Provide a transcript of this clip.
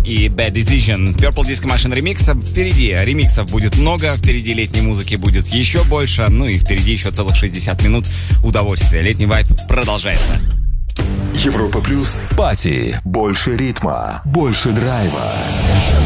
и Bad Decision. Purple Disco Machine ремиксов впереди. Ремиксов будет много, впереди летней музыки будет еще больше, ну и впереди еще целых 60 минут удовольствия. Летний вайб продолжается. Европа Плюс. Пати. Больше ритма, больше драйва.